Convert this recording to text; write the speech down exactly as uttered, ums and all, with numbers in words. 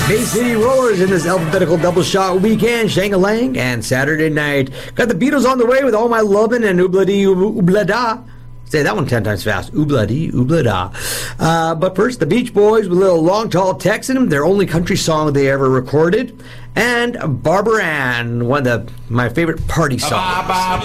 Bay City Rollers in this alphabetical double shot weekend, Shang-a-Lang and Saturday Night. Got the Beatles on the way with All My Lovin' and Oobla-dee Oobla-da. Say that one ten times fast. Oobla-dee Oobla-da. Uh, but first, the Beach Boys with a little Long Tall Texan, their only country song they ever recorded. And Barbara Ann, one of the, my favorite party songs.